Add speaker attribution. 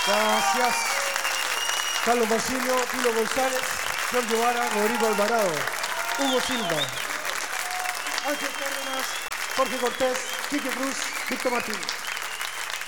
Speaker 1: Gracias. Carlos Basilio, Pilo González, Giorgio Vara, Rodrigo Alvarado, Hugo Silva, Ángel Cárdenas, Jorge Cortés, Quique Cruz, Víctor Martínez.